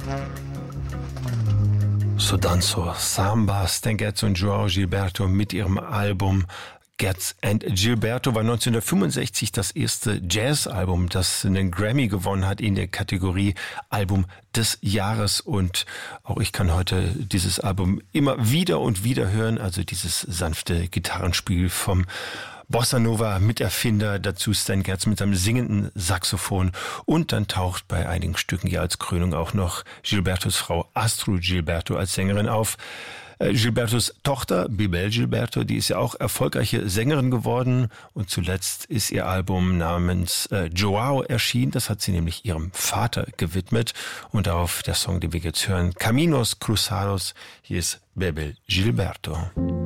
So danzo, Samba, Stan Getz und João Gilberto mit ihrem Album Getz and Gilberto war 1965 das erste Jazzalbum, das einen Grammy gewonnen hat in der Kategorie Album des Jahres. Und auch ich kann heute dieses Album immer wieder und wieder hören, also dieses sanfte Gitarrenspiel vom Bossa Nova Miterfinder, dazu Stan Getz mit seinem singenden Saxophon, und dann taucht bei einigen Stücken ja als Krönung auch noch Gilbertos Frau Astrud Gilberto als Sängerin auf. Gilbertos Tochter, Bebel Gilberto, die ist ja auch erfolgreiche Sängerin geworden, und zuletzt ist ihr Album namens Joao erschienen. Das hat sie nämlich ihrem Vater gewidmet, und darauf der Song, den wir jetzt hören, Caminos Cruzados. Hier ist Bebel Gilberto.